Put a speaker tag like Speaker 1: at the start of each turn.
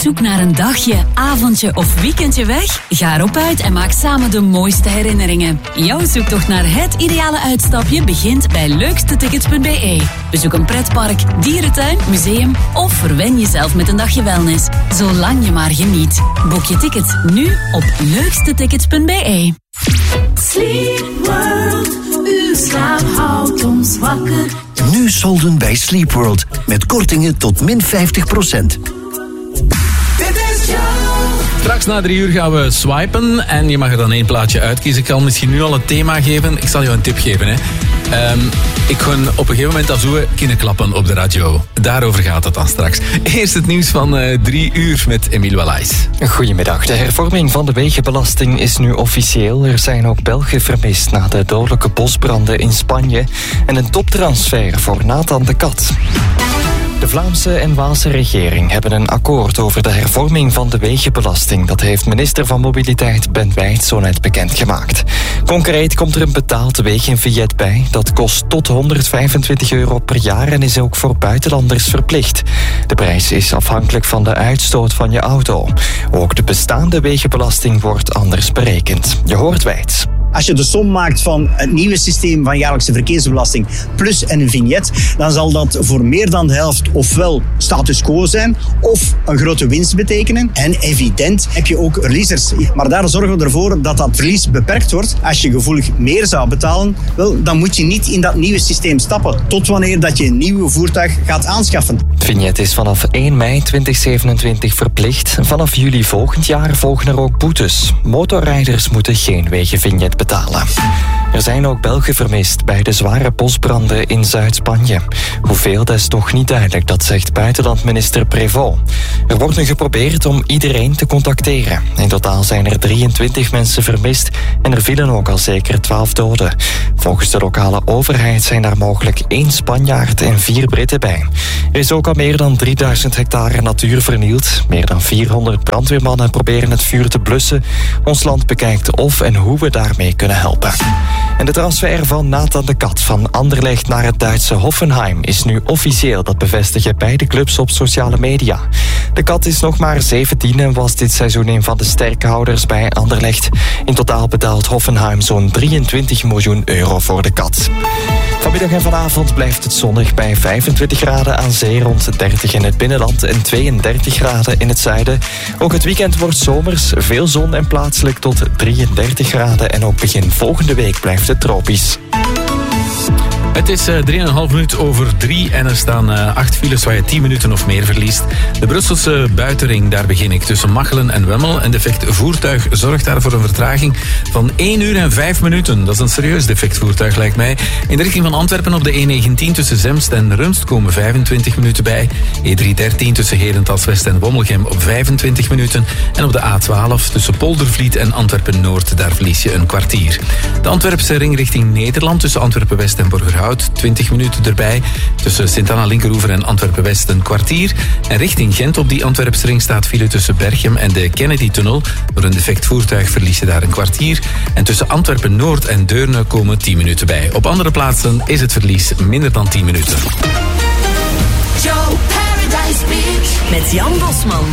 Speaker 1: zoek naar een dagje, avondje of weekendje weg? Ga erop uit en maak samen de mooiste herinneringen. Jouw zoektocht naar het ideale uitstapje begint bij leukstetickets.be. Bezoek een pretpark, dierentuin, museum of verwen jezelf met een dagje wellness. Zolang je maar geniet. Boek je tickets nu op leukstetickets.be.
Speaker 2: Sleep World, uw slaap houdt ons wakker.
Speaker 3: Nu solden bij Sleep World met kortingen tot min 50%.
Speaker 4: Straks na 3 uur gaan we swipen en je mag er dan 1 plaatje uitkiezen. Ik kan misschien nu al een thema geven. Ik zal jou een tip geven. Hè. Ik ga op een gegeven moment Azue kunnen klappen op de radio. Daarover gaat het dan straks. Eerst het nieuws van 3 uur met Emile Wallace.
Speaker 5: Goedemiddag. De hervorming van de wegenbelasting is nu officieel. Er zijn ook Belgen vermist na de dodelijke bosbranden in Spanje. En een toptransfer voor Nathan de Kat. De Vlaamse en Waalse regering hebben een akkoord over de hervorming van de wegenbelasting. Dat heeft minister van Mobiliteit Ben Wijts zo net bekendgemaakt. Concreet komt er een betaald wegenvignet bij. Dat kost tot €125 per jaar en is ook voor buitenlanders verplicht. De prijs is afhankelijk van de uitstoot van je auto. Ook de bestaande wegenbelasting wordt anders berekend. Je hoort Wijts.
Speaker 6: Als je de som maakt van het nieuwe systeem van jaarlijkse verkeersbelasting plus een vignet, dan zal dat voor meer dan de helft ofwel status quo zijn of een grote winst betekenen. En evident heb je ook verliezers. Maar daar zorgen we ervoor dat dat verlies beperkt wordt. Als je gevoelig meer zou betalen, wel, dan moet je niet in dat nieuwe systeem stappen. Tot wanneer dat je een nieuw voertuig gaat aanschaffen.
Speaker 5: Het vignet is vanaf 1 mei 2027 verplicht. Vanaf juli volgend jaar volgen er ook boetes. Motorrijders moeten geen wegenvignet betalen. Er zijn ook Belgen vermist bij de zware bosbranden in Zuid-Spanje. Hoeveel, dat is nog niet duidelijk, dat zegt buitenlandminister Prévost. Er wordt nu geprobeerd om iedereen te contacteren. In totaal zijn er 23 mensen vermist en er vielen ook al zeker 12 doden. Volgens de lokale overheid zijn daar mogelijk 1 Spanjaard en 4 Britten bij. Er is ook al meer dan 3000 hectare natuur vernield. Meer dan 400 brandweermannen proberen het vuur te blussen. Ons land bekijkt of en hoe we daarmee kunnen helpen. En de transfer van Nathan de Kat van Anderlecht naar het Duitse Hoffenheim is nu officieel. Dat bevestigen beide clubs op sociale media. De Kat is nog maar 17 en was dit seizoen een van de sterkhouders bij Anderlecht. In totaal betaalt Hoffenheim zo'n €23 miljoen voor de Kat. Vanmiddag en vanavond blijft het zonnig bij 25 graden aan zee, rond 30 in het binnenland en 32 graden in het zuiden. Ook het weekend wordt zomers, veel zon en plaatselijk tot 33 graden. En ook begin volgende week blijft het tropisch.
Speaker 4: Het is 3,5 minuut over 3 en er staan 8 files waar je 10 minuten of meer verliest. De Brusselse buitenring, daar begin ik, tussen Machelen en Wemmel. Een defect voertuig zorgt daar voor een vertraging van 1 uur en 5 minuten. Dat is een serieus defect voertuig, lijkt mij. In de richting van Antwerpen op de E19 tussen Zemst en Rumst komen 25 minuten bij. E313 tussen Herentals-West en Wommelgem op 25 minuten. En op de A12 tussen Poldervliet en Antwerpen-Noord, daar verlies je een kwartier. De Antwerpse ring richting Nederland tussen Antwerpen-West en Borgerhout, 20 minuten erbij. Tussen Sint-Anna-Linkeroever en Antwerpen-West een kwartier. En richting Gent op die Antwerpse ring staat file tussen Berchem en de Kennedy-tunnel. Door een defect voertuig verlies je daar een kwartier. En tussen Antwerpen-Noord en Deurne komen 10 minuten bij. Op andere plaatsen is het verlies minder dan 10 minuten.
Speaker 2: Joe Paradise Beach
Speaker 1: Met Jan Bosman.